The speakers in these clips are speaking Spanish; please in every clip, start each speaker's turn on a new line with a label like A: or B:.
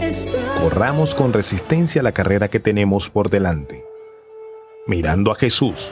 A: Corramos con resistencia la carrera que tenemos por delante, mirando a Jesús,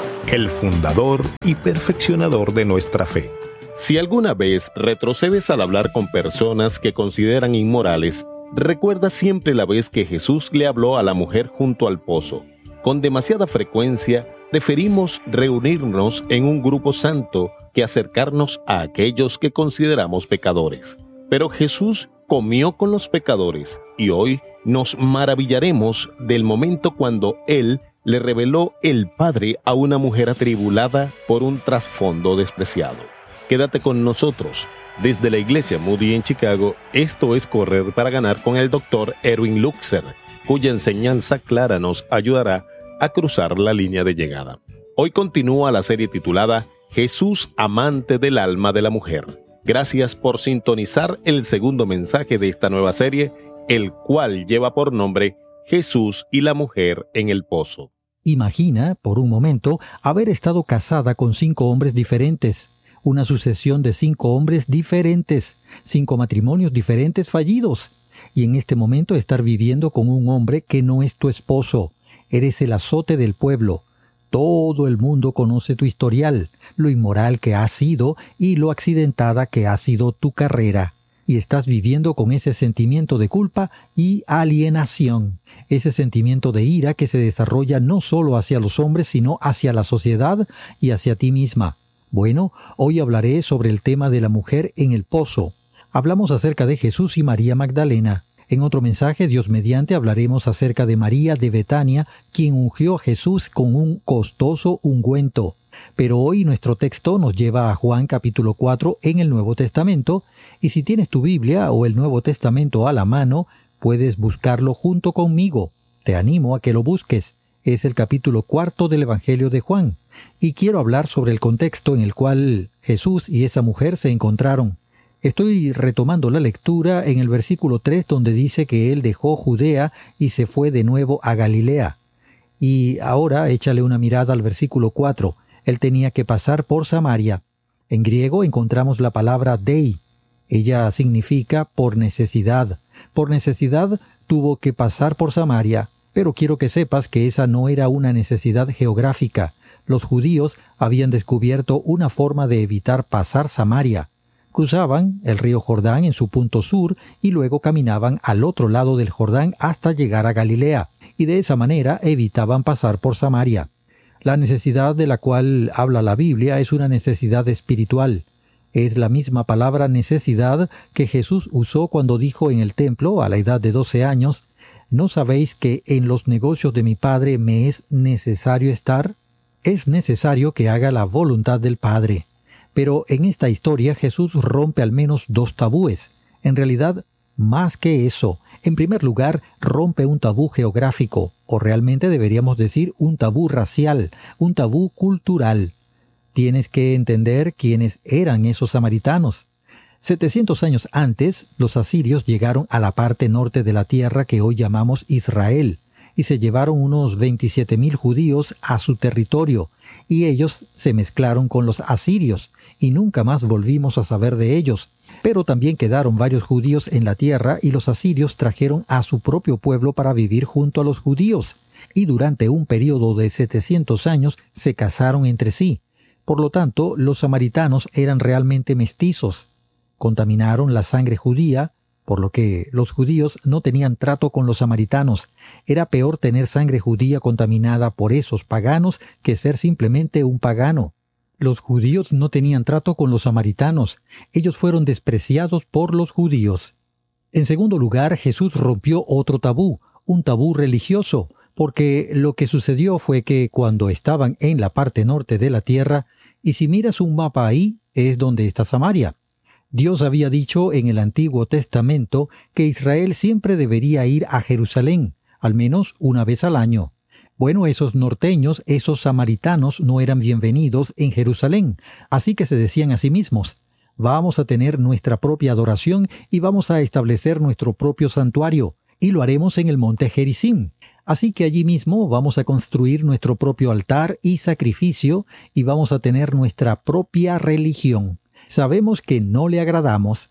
A: el fundador y perfeccionador de nuestra fe. Si alguna vez retrocedes al hablar con personas que consideran inmorales, recuerda siempre la vez que Jesús le habló a la mujer junto al pozo. Con demasiada frecuencia, preferimos reunirnos en un grupo santo que acercarnos a aquellos que consideramos pecadores. Pero Jesús comió con los pecadores y hoy nos maravillaremos del momento cuando Él le reveló el Padre a una mujer atribulada por un trasfondo despreciado. Quédate con nosotros. Desde la Iglesia Moody en Chicago, esto es Correr para Ganar con el Dr. Erwin Lutzer, cuya enseñanza clara nos ayudará a cruzar la línea de llegada. Hoy continúa la serie titulada Jesús, amante del alma de la mujer. Gracias por sintonizar el segundo mensaje de esta nueva serie, el cual lleva por nombre Jesús y la mujer en el pozo.
B: Imagina, por un momento, haber estado casada con 5 hombres diferentes. Una sucesión de 5 hombres diferentes, 5 matrimonios diferentes fallidos. Y en este momento estar viviendo con un hombre que no es tu esposo. Eres el azote del pueblo. Todo el mundo conoce tu historial, lo inmoral que has sido y lo accidentada que ha sido tu carrera. Y estás viviendo con ese sentimiento de culpa y alienación. Ese sentimiento de ira que se desarrolla no solo hacia los hombres, sino hacia la sociedad y hacia ti misma. Bueno, hoy hablaré sobre el tema de la mujer en el pozo. Hablamos acerca de Jesús y María Magdalena. En otro mensaje, Dios mediante, hablaremos acerca de María de Betania, quien ungió a Jesús con un costoso ungüento. Pero hoy nuestro texto nos lleva a Juan capítulo 4 en el Nuevo Testamento, y si tienes tu Biblia o el Nuevo Testamento a la mano, puedes buscarlo junto conmigo. Te animo a que lo busques. Es el capítulo 4 del Evangelio de Juan. Y quiero hablar sobre el contexto en el cual Jesús y esa mujer se encontraron. Estoy retomando la lectura en el versículo 3 donde dice que él dejó Judea y se fue de nuevo a Galilea. Y ahora échale una mirada al versículo 4. Él tenía que pasar por Samaria. En griego encontramos la palabra dei. Ella significa por necesidad. Por necesidad tuvo que pasar por Samaria. Pero quiero que sepas que esa no era una necesidad geográfica. Los judíos habían descubierto una forma de evitar pasar Samaria. Cruzaban el río Jordán en su punto sur y luego caminaban al otro lado del Jordán hasta llegar a Galilea, y de esa manera evitaban pasar por Samaria. La necesidad de la cual habla la Biblia es una necesidad espiritual. Es la misma palabra necesidad que Jesús usó cuando dijo en el templo, a la edad de 12 años, ¿no sabéis que en los negocios de mi Padre me es necesario estar? Es necesario que haga la voluntad del Padre. Pero en esta historia Jesús rompe al menos 2 tabúes. En realidad, más que eso. En primer lugar, rompe un tabú geográfico, o realmente deberíamos decir un tabú racial, un tabú cultural. Tienes que entender quiénes eran esos samaritanos. 700 años antes, los asirios llegaron a la parte norte de la tierra que hoy llamamos Israel, y se llevaron unos 27,000 judíos a su territorio, y ellos se mezclaron con los asirios, y nunca más volvimos a saber de ellos. Pero también quedaron varios judíos en la tierra, y los asirios trajeron a su propio pueblo para vivir junto a los judíos, y durante un período de 700 años se casaron entre sí. Por lo tanto, los samaritanos eran realmente mestizos. Contaminaron la sangre judía, por lo que los judíos no tenían trato con los samaritanos. Era peor tener sangre judía contaminada por esos paganos que ser simplemente un pagano. Los judíos no tenían trato con los samaritanos. Ellos fueron despreciados por los judíos. En segundo lugar, Jesús rompió otro tabú, un tabú religioso, porque lo que sucedió fue que cuando estaban en la parte norte de la tierra, y si miras un mapa ahí, es donde está Samaria. Dios había dicho en el Antiguo Testamento que Israel siempre debería ir a Jerusalén, al menos una vez al año. Bueno, esos norteños, esos samaritanos no eran bienvenidos en Jerusalén, así que se decían a sí mismos, vamos a tener nuestra propia adoración y vamos a establecer nuestro propio santuario, y lo haremos en el monte Gerizim. Así que allí mismo vamos a construir nuestro propio altar y sacrificio y vamos a tener nuestra propia religión. Sabemos que no le agradamos.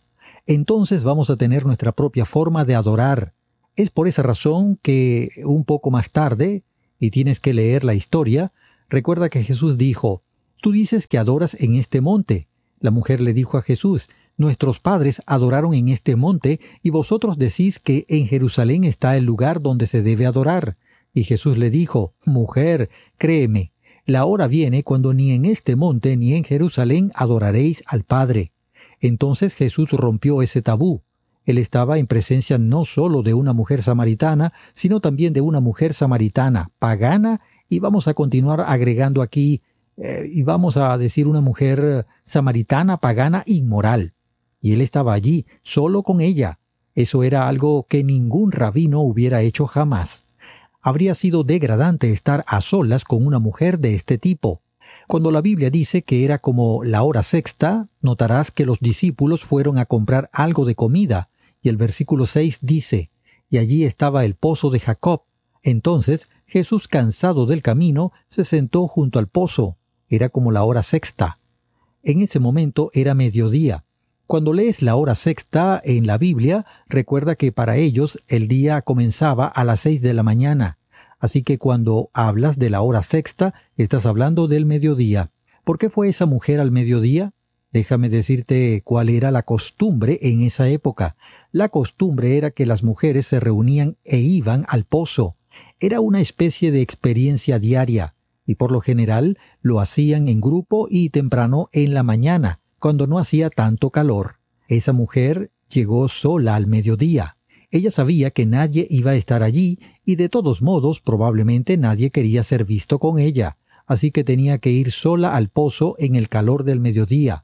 B: entonces vamos a tener nuestra propia forma de adorar. Es por esa razón que un poco más tarde, y tienes que leer la historia, recuerda que Jesús dijo, «Tú dices que adoras en este monte». La mujer le dijo a Jesús, «Nuestros padres adoraron en este monte, y vosotros decís que en Jerusalén está el lugar donde se debe adorar». Y Jesús le dijo, «Mujer, créeme, la hora viene cuando ni en este monte ni en Jerusalén adoraréis al Padre». Entonces Jesús rompió ese tabú. Él estaba en presencia no solo de una mujer samaritana, sino también de una mujer samaritana, pagana, y vamos a continuar agregando aquí, y vamos a decir una mujer samaritana, pagana, inmoral. Y él estaba allí, solo con ella. Eso era algo que ningún rabino hubiera hecho jamás. Habría sido degradante estar a solas con una mujer de este tipo. Cuando la Biblia dice que era como la hora sexta, notarás que los discípulos fueron a comprar algo de comida, y el versículo 6 dice, «Y allí estaba el pozo de Jacob». Entonces Jesús, cansado del camino, se sentó junto al pozo. Era como la hora sexta. En ese momento era mediodía. Cuando lees la hora sexta en la Biblia, recuerda que para ellos el día comenzaba a las 6 de la mañana. Así que cuando hablas de la hora sexta, estás hablando del mediodía. ¿Por qué fue esa mujer al mediodía? Déjame decirte cuál era la costumbre en esa época. La costumbre era que las mujeres se reunían e iban al pozo. Era una especie de experiencia diaria, y por lo general lo hacían en grupo y temprano en la mañana, cuando no hacía tanto calor. Esa mujer llegó sola al mediodía. Ella sabía que nadie iba a estar allí y de todos modos probablemente nadie quería ser visto con ella, así que tenía que ir sola al pozo en el calor del mediodía.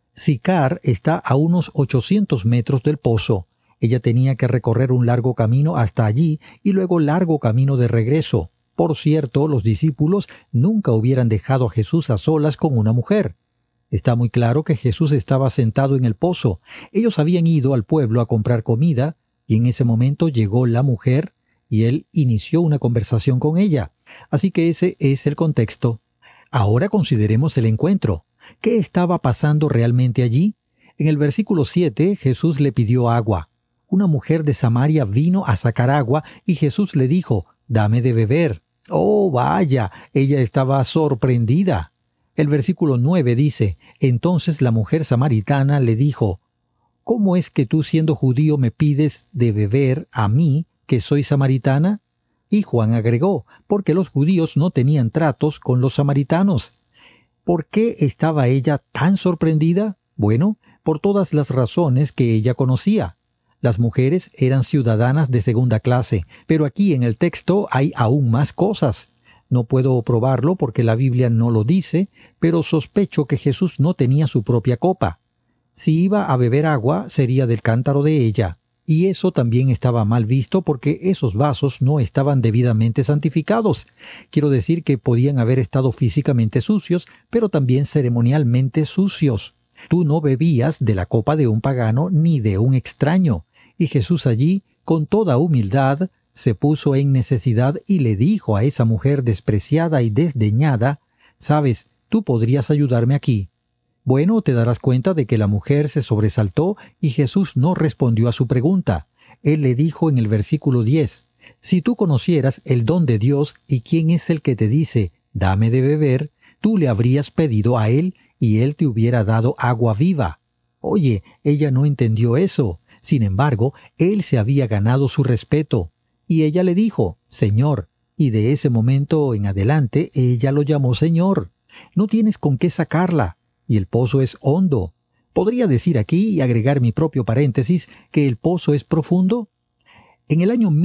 B: Sicar está a unos 800 metros del pozo. Ella tenía que recorrer un largo camino hasta allí y luego largo camino de regreso. Por cierto, los discípulos nunca hubieran dejado a Jesús a solas con una mujer. Está muy claro que Jesús estaba sentado en el pozo. Ellos habían ido al pueblo a comprar comida, y en ese momento llegó la mujer, y él inició una conversación con ella. Así que ese es el contexto. Ahora consideremos el encuentro. ¿Qué estaba pasando realmente allí? En el versículo 7, Jesús le pidió agua. Una mujer de Samaria vino a sacar agua, y Jesús le dijo, «Dame de beber». ¡Oh, vaya! Ella estaba sorprendida. El versículo 9 dice, «Entonces la mujer samaritana le dijo, ¿cómo es que tú siendo judío me pides de beber a mí, que soy samaritana?» Y Juan agregó, porque los judíos no tenían tratos con los samaritanos. ¿Por qué estaba ella tan sorprendida? Bueno, por todas las razones que ella conocía. Las mujeres eran ciudadanas de segunda clase, pero aquí en el texto hay aún más cosas. No puedo probarlo porque la Biblia no lo dice, pero sospecho que Jesús no tenía su propia copa. Si iba a beber agua, sería del cántaro de ella. Y eso también estaba mal visto porque esos vasos no estaban debidamente santificados. Quiero decir que podían haber estado físicamente sucios, pero también ceremonialmente sucios. Tú no bebías de la copa de un pagano ni de un extraño. Y Jesús allí, con toda humildad, se puso en necesidad y le dijo a esa mujer despreciada y desdeñada, «Sabes, tú podrías ayudarme aquí». Bueno, te darás cuenta de que la mujer se sobresaltó y Jesús no respondió a su pregunta. Él le dijo en el versículo 10, «Si tú conocieras el don de Dios y quién es el que te dice, dame de beber, tú le habrías pedido a él y él te hubiera dado agua viva». Oye, ella no entendió eso. Sin embargo, él se había ganado su respeto. Y ella le dijo, «Señor», y de ese momento en adelante ella lo llamó Señor. No tienes con qué sacarla, y el pozo es hondo. Podría decir aquí y agregar mi propio paréntesis que el pozo es profundo. En el año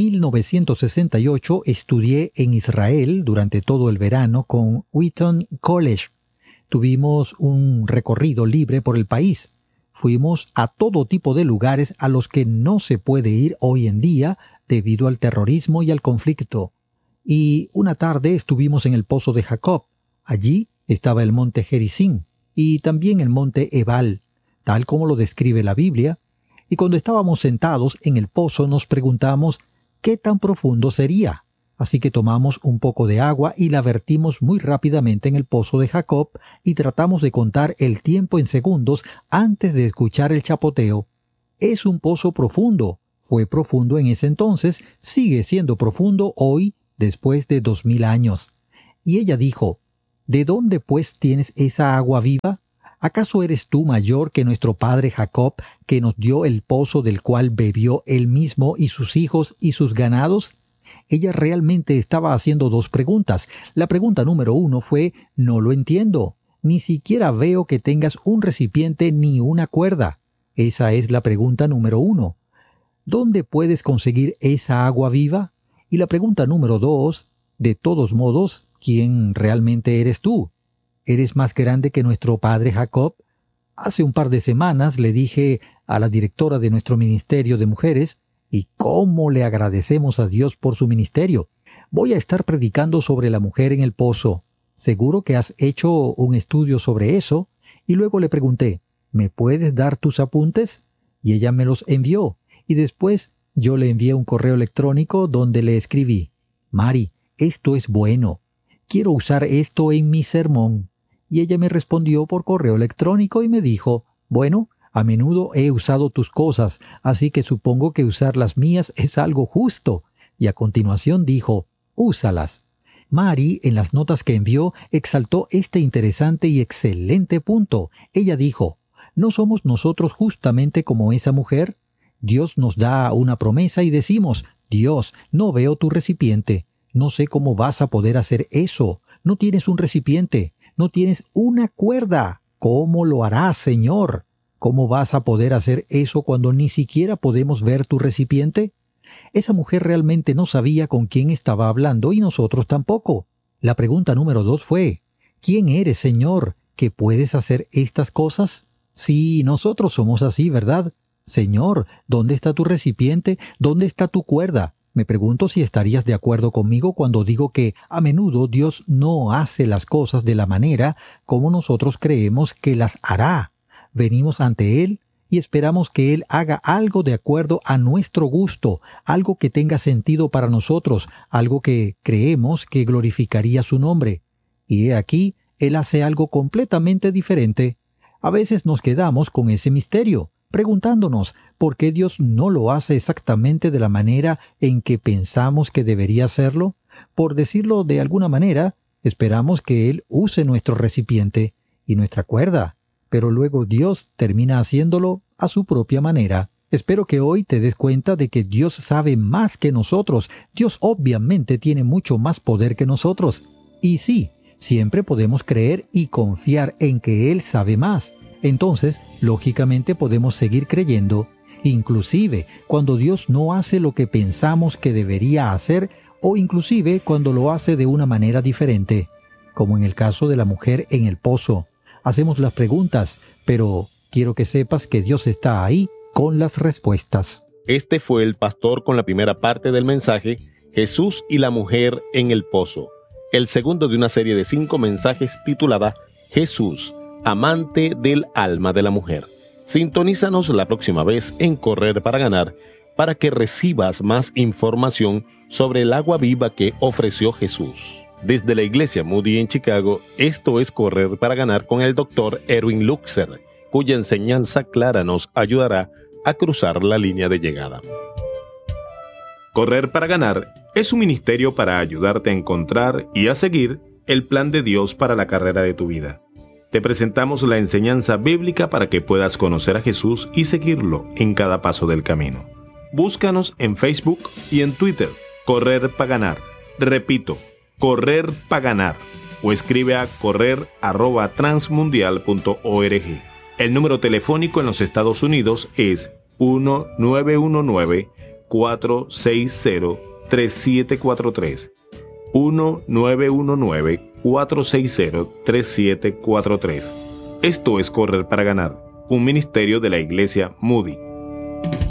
B: 1968 estudié en Israel durante todo el verano con Wheaton College. Tuvimos un recorrido libre por el país. Fuimos a todo tipo de lugares a los que no se puede ir hoy en día debido al terrorismo y al conflicto. Y una tarde estuvimos en el pozo de Jacob. Allí estaba el monte Gerizim y también el monte Ebal, tal como lo describe la Biblia. Y cuando estábamos sentados en el pozo nos preguntamos ¿qué tan profundo sería? Así que tomamos un poco de agua y la vertimos muy rápidamente en el pozo de Jacob y tratamos de contar el tiempo en segundos antes de escuchar el chapoteo. Es un pozo profundo. Fue profundo en ese entonces, sigue siendo profundo hoy, después de 2000 años. Y ella dijo, ¿de dónde pues tienes esa agua viva? ¿Acaso eres tú mayor que nuestro padre Jacob, que nos dio el pozo del cual bebió él mismo y sus hijos y sus ganados? Ella realmente estaba haciendo dos preguntas. La pregunta número 1 fue, no lo entiendo. Ni siquiera veo que tengas un recipiente ni una cuerda. Esa es la pregunta número 1. ¿Dónde puedes conseguir esa agua viva? Y la pregunta número 2, de todos modos, ¿quién realmente eres tú? ¿Eres más grande que nuestro padre Jacob? Hace un par de semanas le dije a la directora de nuestro ministerio de mujeres, y cómo le agradecemos a Dios por su ministerio. Voy a estar predicando sobre la mujer en el pozo. Seguro que has hecho un estudio sobre eso. Y luego le pregunté, ¿me puedes dar tus apuntes? Y ella me los envió. Y después yo le envié un correo electrónico donde le escribí, Mari, esto es bueno. Quiero usar esto en mi sermón. Y ella me respondió por correo electrónico y me dijo, bueno, a menudo he usado tus cosas, así que supongo que usar las mías es algo justo. Y a continuación dijo, úsalas. Mari, en las notas que envió, exaltó este interesante y excelente punto. Ella dijo, ¿no somos nosotros justamente como esa mujer? Dios nos da una promesa y decimos, Dios, no veo tu recipiente. No sé cómo vas a poder hacer eso. No tienes un recipiente. No tienes una cuerda. ¿Cómo lo harás, Señor? ¿Cómo vas a poder hacer eso cuando ni siquiera podemos ver tu recipiente? Esa mujer realmente no sabía con quién estaba hablando y nosotros tampoco. La pregunta número 2 fue, ¿quién eres, Señor, que puedes hacer estas cosas? Sí, nosotros somos así, ¿verdad? Señor, ¿dónde está tu recipiente? ¿Dónde está tu cuerda? Me pregunto si estarías de acuerdo conmigo cuando digo que a menudo Dios no hace las cosas de la manera como nosotros creemos que las hará. Venimos ante Él y esperamos que Él haga algo de acuerdo a nuestro gusto, algo que tenga sentido para nosotros, algo que creemos que glorificaría su nombre. Y he aquí, Él hace algo completamente diferente. A veces nos quedamos con ese misterio, preguntándonos por qué Dios no lo hace exactamente de la manera en que pensamos que debería hacerlo. Por decirlo de alguna manera, esperamos que Él use nuestro recipiente y nuestra cuerda, pero luego Dios termina haciéndolo a su propia manera. Espero que hoy te des cuenta de que Dios sabe más que nosotros. Dios obviamente tiene mucho más poder que nosotros. Y sí, siempre podemos creer y confiar en que Él sabe más. Entonces, lógicamente podemos seguir creyendo, inclusive cuando Dios no hace lo que pensamos que debería hacer o inclusive cuando lo hace de una manera diferente, como en el caso de la mujer en el pozo. Hacemos las preguntas, pero quiero que sepas que Dios está ahí con las respuestas.
A: Este fue el pastor con la primera parte del mensaje, Jesús y la mujer en el pozo. El segundo de una serie de 5 mensajes titulada Jesús, amante del alma de la mujer. Sintonízanos la próxima vez en Correr para Ganar para que recibas más información sobre el agua viva que ofreció Jesús. Desde la Iglesia Moody en Chicago, esto es Correr para Ganar con el Dr. Erwin Lutzer, cuya enseñanza clara nos ayudará a cruzar la línea de llegada. Correr para Ganar es un ministerio para ayudarte a encontrar y a seguir el plan de Dios para la carrera de tu vida. Te presentamos la enseñanza bíblica para que puedas conocer a Jesús y seguirlo en cada paso del camino. Búscanos en Facebook y en Twitter, Correr para Ganar. Repito, Correr para Ganar. O escribe a correr@transmundial.org. El número telefónico en los Estados Unidos es 1-919-460-3743. 1-919-460-3743. Esto es Correr para Ganar, un ministerio de la Iglesia Moody.